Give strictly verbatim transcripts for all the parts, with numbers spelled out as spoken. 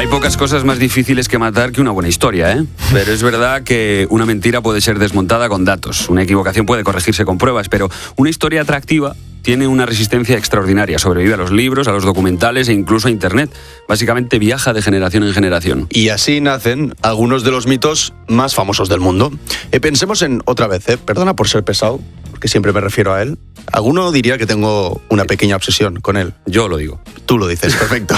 Hay pocas cosas más difíciles que matar que una buena historia, ¿eh? Pero es verdad que una mentira puede ser desmontada con datos, una equivocación puede corregirse con pruebas, pero una historia atractiva tiene una resistencia extraordinaria, sobrevive a los libros, a los documentales e incluso a Internet. Básicamente viaja de generación en generación. Y así nacen algunos de los mitos más famosos del mundo. Eh, pensemos en, otra vez, eh, perdona por ser pesado, porque siempre me refiero a él. Alguno diría que tengo una pequeña obsesión con él. Yo lo digo. Tú lo dices, perfecto.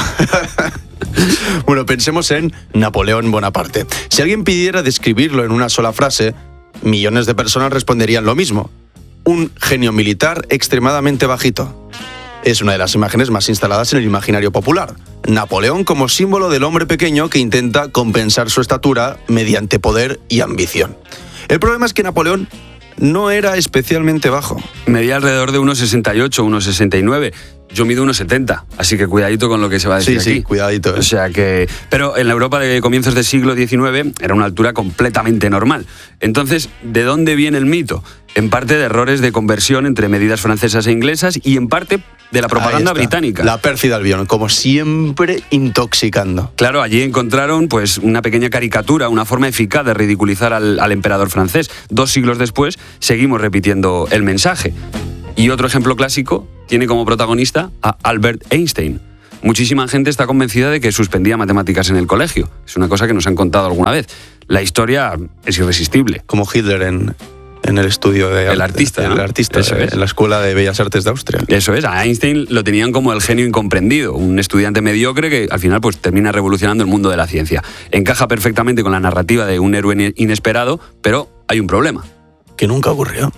Bueno, pensemos en Napoleón Bonaparte. Si alguien pidiera describirlo en una sola frase, millones de personas responderían lo mismo. Un genio militar extremadamente bajito. Es una de las imágenes más instaladas en el imaginario popular. Napoleón como símbolo del hombre pequeño que intenta compensar su estatura mediante poder y ambición. El problema es que Napoleón no era especialmente bajo. Medía alrededor de uno sesenta y ocho, uno sesenta y nueve. Yo mido uno setenta, así que cuidadito con lo que se va a decir sí, aquí. Sí, cuidadito. ¿eh? O sea que... Pero en la Europa de comienzos del siglo diecinueve era una altura completamente normal. Entonces, ¿de dónde viene el mito? En parte de errores de conversión entre medidas francesas e inglesas y en parte de la propaganda británica. La pérfida Albión, como siempre intoxicando. Claro, allí encontraron pues una pequeña caricatura, una forma eficaz de ridiculizar al, al emperador francés. Dos siglos después seguimos repitiendo el mensaje. Y otro ejemplo clásico tiene como protagonista a Albert Einstein. Muchísima gente está convencida de que suspendía matemáticas en el colegio. Es una cosa que nos han contado alguna vez. La historia es irresistible. Como Hitler en, en el estudio de... El artista, de, ¿no? El artista, Eso es. En la Escuela de Bellas Artes de Austria. Eso es. A Einstein lo tenían como el genio incomprendido. Un estudiante mediocre que al final pues termina revolucionando el mundo de la ciencia. Encaja perfectamente con la narrativa de un héroe inesperado, pero hay un problema. Que nunca ocurrió.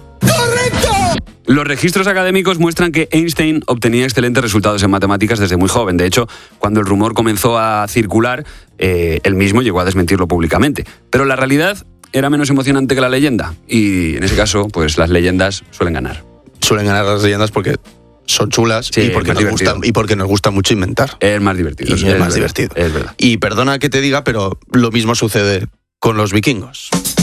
Los registros académicos muestran que Einstein obtenía excelentes resultados en matemáticas desde muy joven. De hecho, cuando el rumor comenzó a circular, eh, él mismo llegó a desmentirlo públicamente. Pero la realidad era menos emocionante que la leyenda. Y en ese caso, pues las leyendas suelen ganar. Suelen ganar las leyendas porque son chulas sí, y, porque nos gusta, y porque nos gusta mucho inventar. Es más divertido. Y es, es más verdad, divertido. Es verdad. Y perdona que te diga, pero lo mismo sucede con los vikingos.